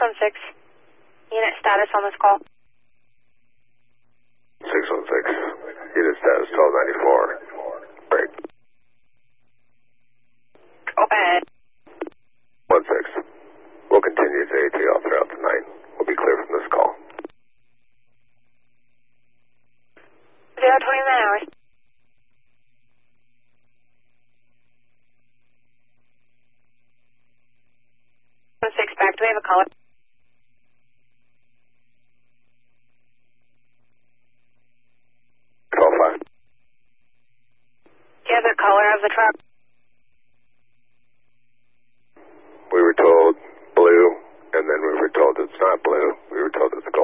616. Unit status on this call. 616. Unit status 1294. Break. Okay. 16. We'll continue to ATL throughout the night. We'll be clear from this call. 029 hours. 16 back. Do we have a caller? Call 5. Do you have the color of the truck? We were told blue, and then we were told it's not blue. We were told it's gold.